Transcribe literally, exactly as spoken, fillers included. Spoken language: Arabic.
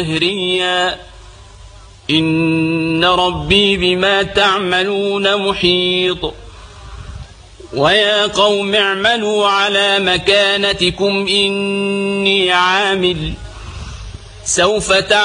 جهريا إن ربي بما تعملون محيط. ويا قوم اعملوا على مكانتكم إني عامل سوف تعلمون